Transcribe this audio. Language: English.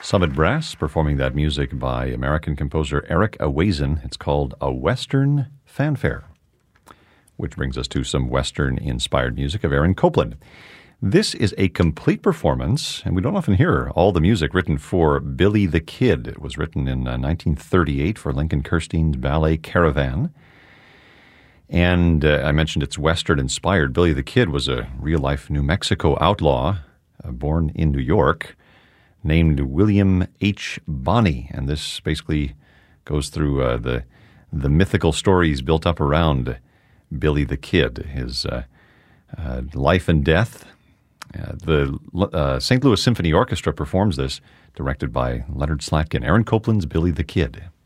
Summit Brass performing that music by American composer Eric Awayzin. It's called A Western Fanfare, which brings us to some Western-inspired music of Aaron Copland. This is a complete performance, and we don't often hear all the music written for Billy the Kid. It was written in 1938 for Lincoln Kirstein's ballet Caravan. And I mentioned it's Western-inspired. Billy the Kid was a real-life New Mexico outlaw, born in New York, named William H. Bonney, and this basically goes through the mythical stories built up around Billy the Kid, his life and death. The St. Louis Symphony Orchestra performs this, directed by Leonard Slatkin. Aaron Copland's Billy the Kid.